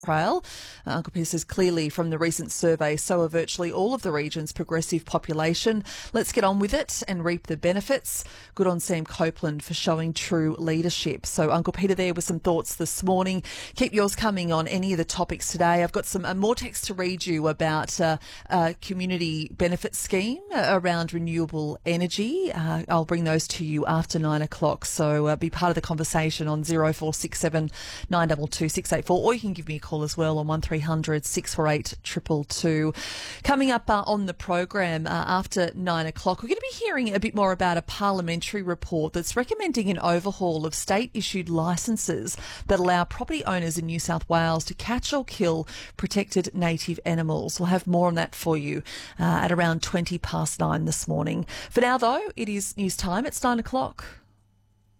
Trail. Uncle Peter says clearly from the recent survey, so are virtually all of the region's progressive population. Let's get on with it and reap the benefits. Good on Sam Copeland for showing true leadership. So Uncle Peter there with some thoughts this morning. Keep yours coming on any of the topics today. I've got some more text to read you about a community benefit scheme around renewable energy. I'll bring those to you after 9 o'clock. So be part of the conversation on 0467 922 684, or you can give me a call as well on 1300 648 222. Coming up on the program after 9 o'clock, we're going to be hearing a bit more about a parliamentary report that's recommending an overhaul of state-issued licences that allow property owners in New South Wales to catch or kill protected native animals. We'll have more on that for you at around 9:20 this morning. For now, though, it is news time. It's 9 o'clock.